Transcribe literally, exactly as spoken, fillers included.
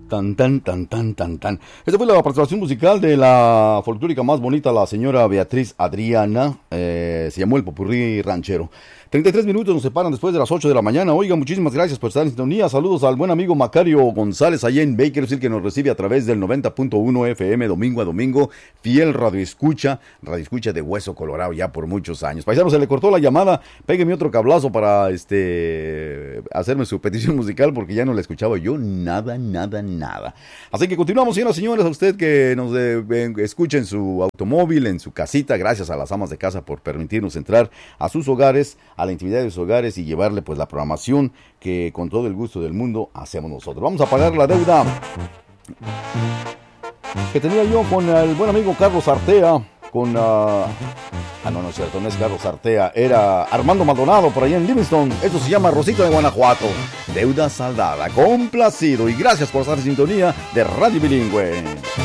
Tan, tan, tan, tan, tan, tan. Esta fue la participación musical de la folclórica más bonita, la señora Beatriz Adriana. Eh, se llamó El Popurrí Ranchero. treinta y tres minutos nos separan después de las ocho de la mañana. Oiga, muchísimas gracias por estar en sintonía. Saludos al buen amigo Macario González allá en Bakersfield, que nos recibe a través del noventa punto uno F M domingo a domingo. Fiel radio escucha, radio escucha de Hueso Colorado ya por muchos años. Paisano, se le cortó la llamada. Pégueme otro cablazo para este hacerme su petición musical, porque ya no la escuchaba yo nada, nada, nada. Así que continuamos, señoras y señores, a usted que nos eh, eh, escucha en su automóvil, en su casita. Gracias a las amas de casa por permitirnos entrar a sus hogares, a la intimidad de sus hogares, y llevarle pues la programación que con todo el gusto del mundo hacemos nosotros. Vamos a pagar la deuda que tenía yo con el buen amigo Carlos Artea, con uh... ah no, no es cierto, no es Carlos Artea, era Armando Maldonado por allá en Livingston. Esto se llama Rosita de Guanajuato. Deuda saldada, complacido, y gracias por estar en sintonía de Radio Bilingüe.